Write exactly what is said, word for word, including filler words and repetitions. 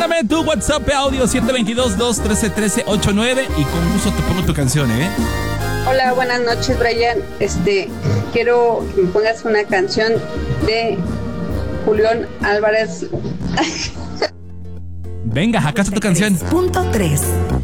Mándame tu WhatsApp audio siete dos dos, uno tres uno tres, ocho nueve y con gusto te pongo tu canción, ¿eh? Hola, buenas noches, Brian. Este, quiero que me pongas una canción de Julián Álvarez. Venga, acá está tu canción. Punto tres.